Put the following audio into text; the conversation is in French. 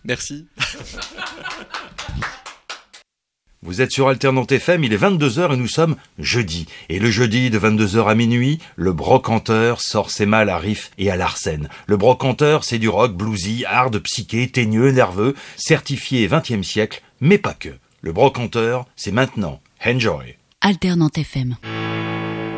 Merci. Vous êtes sur Alternante FM, il est 22h et nous sommes jeudi. Et le jeudi de 22h à minuit, le brocanteur sort ses mâles à riff et à l'arsène. Le brocanteur, c'est du rock bluesy, hard, psyché, teigneux, nerveux, certifié 20e siècle, mais pas que. Le brocanteur, c'est maintenant. Enjoy. Alternante FM.